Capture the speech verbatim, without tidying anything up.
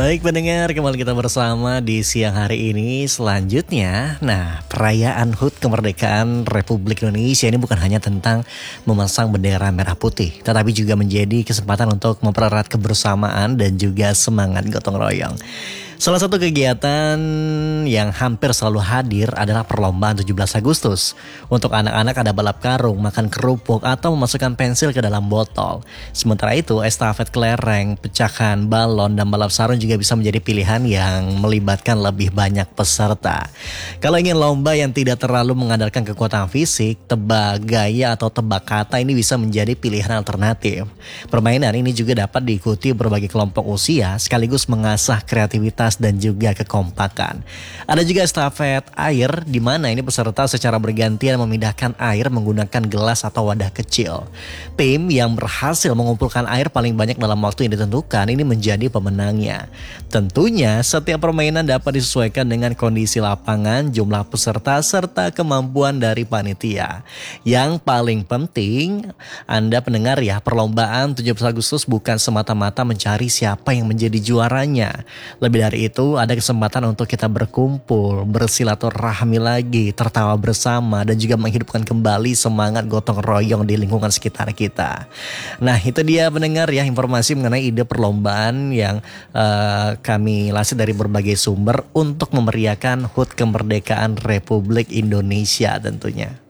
Baik pendengar, kembali kita bersama di siang hari ini. Selanjutnya, nah perayaan H U T Kemerdekaan Republik Indonesia ini bukan hanya tentang memasang bendera merah putih, tetapi juga menjadi kesempatan untuk mempererat kebersamaan dan juga semangat gotong royong. Salah satu kegiatan yang hampir selalu hadir adalah perlombaan tujuh belas Agustus. Untuk anak-anak ada balap karung, makan kerupuk, atau memasukkan pensil ke dalam botol. Sementara itu, estafet kelereng, pecahan balon, dan balap sarung juga bisa menjadi pilihan yang melibatkan lebih banyak peserta. Kalau ingin lomba yang tidak terlalu mengandalkan kekuatan fisik, tebak gaya atau tebak kata ini bisa menjadi pilihan alternatif. Permainan ini juga dapat diikuti berbagai kelompok usia sekaligus mengasah kreativitas dan juga kekompakan. Ada juga estafet air di mana ini peserta secara bergantian memindahkan air menggunakan gelas atau wadah kecil. Tim yang berhasil mengumpulkan air paling banyak dalam waktu yang ditentukan ini menjadi pemenangnya. Tentunya setiap permainan dapat disesuaikan dengan kondisi lapangan, jumlah peserta serta kemampuan dari panitia. Yang paling penting, Anda pendengar ya, perlombaan tujuh belas Agustus bukan semata-mata mencari siapa yang menjadi juaranya. Lebih dari itu ada kesempatan untuk kita berkumpul, bersilaturahmi lagi, tertawa bersama dan juga menghidupkan kembali semangat gotong royong di lingkungan sekitar kita. Nah itu dia pendengar ya, informasi mengenai ide perlombaan yang uh, kami lansir dari berbagai sumber untuk memeriahkan H U T Kemerdekaan Republik Indonesia tentunya.